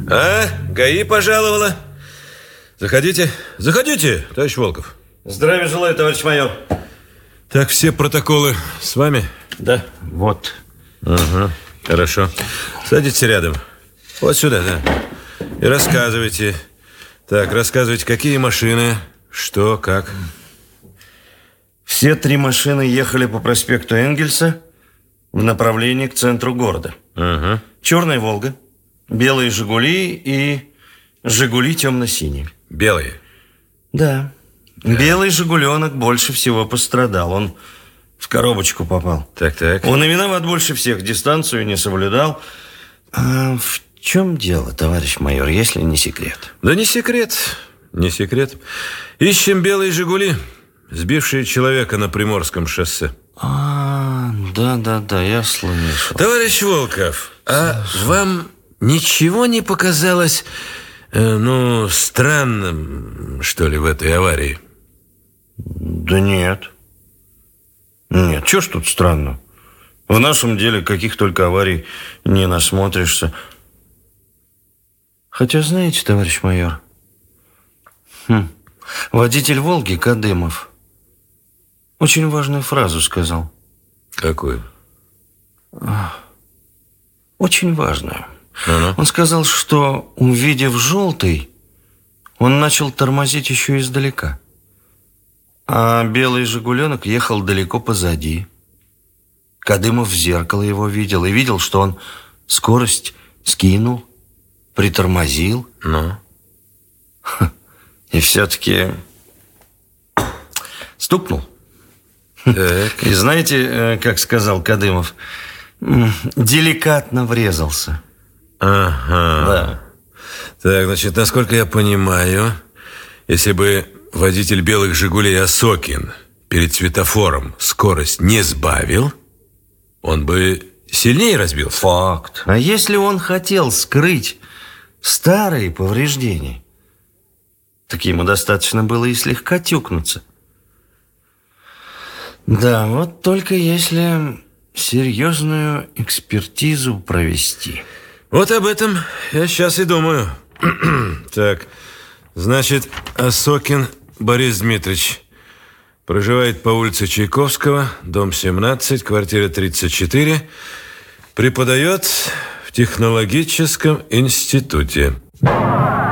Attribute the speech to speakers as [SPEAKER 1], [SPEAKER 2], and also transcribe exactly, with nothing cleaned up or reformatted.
[SPEAKER 1] А, ГАИ пожаловала. Заходите, заходите, товарищ Волков.
[SPEAKER 2] Здравия желаю, товарищ майор.
[SPEAKER 1] Так, все протоколы с вами?
[SPEAKER 2] Да, вот.
[SPEAKER 1] Ага, хорошо. Садитесь рядом. Вот сюда, да. И рассказывайте. Так, рассказывайте, какие машины, что, как.
[SPEAKER 2] Все три машины ехали по проспекту Энгельса в направлении к центру города.
[SPEAKER 1] Ага.
[SPEAKER 2] Черная «Волга», белые «Жигули» и «Жигули» темно-синие.
[SPEAKER 1] Белые?
[SPEAKER 2] Да. да. Белый «Жигуленок» больше всего пострадал. Он в коробочку попал.
[SPEAKER 1] Так, так.
[SPEAKER 2] Он и виноват больше всех. Дистанцию не соблюдал. А в чем дело, товарищ майор, если не секрет?
[SPEAKER 1] Да не секрет, не секрет. Ищем белые «Жигули», сбившие человека на Приморском шоссе.
[SPEAKER 2] А, да-да-да, я слышал.
[SPEAKER 1] Товарищ Волков, а вам ничего не показалось, э, ну, странным, что ли, в этой аварии?
[SPEAKER 2] Да нет. Нет, что ж тут странно? В нашем деле каких только аварий не насмотришься. Хотя, знаете, товарищ майор, хм, водитель «Волги» Кадымов очень важную фразу сказал.
[SPEAKER 1] Какую?
[SPEAKER 2] Очень важную.
[SPEAKER 1] Ну-ну.
[SPEAKER 2] Он сказал, что, увидев желтый, он начал тормозить еще издалека. А белый «Жигуленок» ехал далеко позади. Кадымов в зеркало его видел и видел, что он скорость скинул, притормозил.
[SPEAKER 1] Ну?
[SPEAKER 2] И все-таки стукнул.
[SPEAKER 1] Так.
[SPEAKER 2] И знаете, как сказал Кадымов, деликатно врезался.
[SPEAKER 1] Ага.
[SPEAKER 2] Да.
[SPEAKER 1] Так, значит, насколько я понимаю, если бы водитель белых «Жигулей» Осокин перед светофором скорость не сбавил, он бы сильнее разбился.
[SPEAKER 2] Факт. А если он хотел скрыть старые повреждения, так ему достаточно было и слегка тюкнуться. Да, вот только если серьезную экспертизу провести.
[SPEAKER 1] Вот об этом я сейчас и думаю. Так, значит, Осокин Борис Дмитриевич проживает по улице Чайковского, дом семнадцать, квартира тридцать четыре, преподает в технологическом институте.